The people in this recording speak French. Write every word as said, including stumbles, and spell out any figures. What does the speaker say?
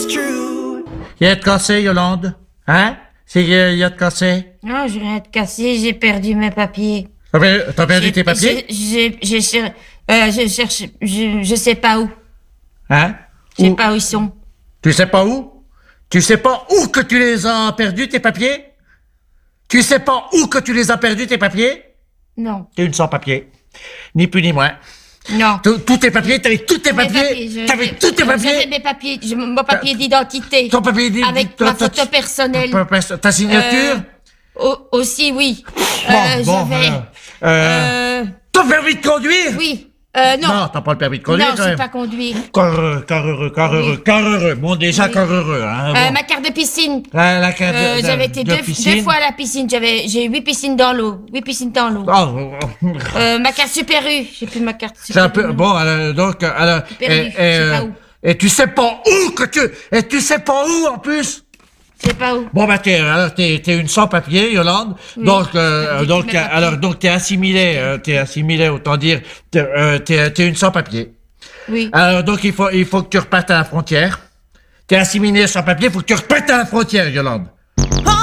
true. Il y a de cassé, Yolande? Hein? C'est qu'il y a de cassé? Non, j'ai rien de cassé, j'ai perdu mes papiers. T'as per- t'as perdu J'ai- tes papiers? J'ai, j'ai, j'ai cher- euh, je cherche, je, je sais pas où. Hein? Je sais Où? pas où ils sont. Tu sais pas où? Tu sais pas où que tu les as perdus, tes papiers? Tu sais pas où que tu les as perdus, tes papiers? Non, T'es une sans-papier. Ni plus ni moins. non. Tous tous tes papiers, t'avais tous tes Mes papiers. je- T'avais je- tous tes J'avais papiers. mes papiers, je- mon papier d'identité. Ton papier dit. Avec ta- ma ta- photo personnelle. ta- ta- Ta signature? Euh, au- aussi, oui. Bon, Euh, bon, j'avais, alors, euh, euh, Ton permis de conduire? oui. Euh, non. Non, t'as pas le permis de conduire, Non, quand je sais même. pas conduire. Corps heureux, corps heureux, corps heureux, corps heureux. Bon, déjà, Oui. corps heureux, hein. Euh, bon. ma carte de piscine. La, la carte Euh, de- de- j'avais été de deux, piscine. deux fois à la piscine. J'avais, j'ai huit piscines dans l'eau. Huit piscines dans l'eau. Oh, oh, Euh, ma carte Super U. J'ai plus ma carte c'est Super un peu, U. bon, alors, donc, alors, Perdu, et, je sais pas euh, où. et tu sais pas où que tu, et tu sais pas où, en plus? Je sais pas où. Bon, bah, t'es, alors, t'es, t'es une sans-papier, Yolande. Oui. Donc, euh, J'ai perdu donc, tous mes papiers. alors, donc, t'es assimilé, euh, t'es assimilé, autant dire, t'es, euh, t'es, t'es une sans-papier. Oui. Alors, donc, il faut, il faut que tu repartes à la frontière. T'es assimilé sans-papier, il faut que tu repartes à la frontière, Yolande.